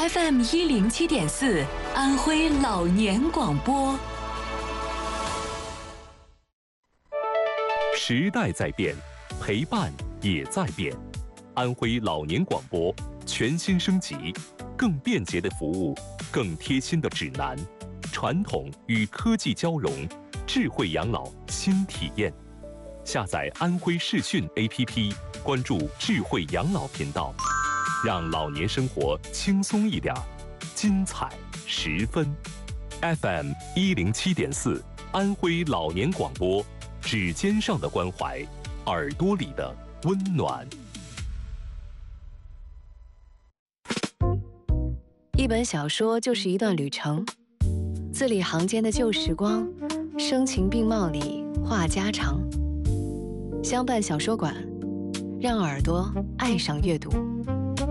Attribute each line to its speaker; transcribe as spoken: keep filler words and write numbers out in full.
Speaker 1: F M 一零七点四，安徽老年广播。
Speaker 2: 时代在变，陪伴也在变。安徽老年广播全新升级，更便捷的服务，更贴心的指南，传统与科技交融，智慧养老新体验。下载安徽视讯 A P P， 关注智慧养老频道，让老年生活轻松一点，精彩十分。F M 一零七点四，安徽老年广播，指尖上的关怀，耳朵里的温暖。
Speaker 3: 一本小说就是一段旅程，字里行间的旧时光，声情并茂里话家常。相伴小说馆，让耳朵爱上阅读。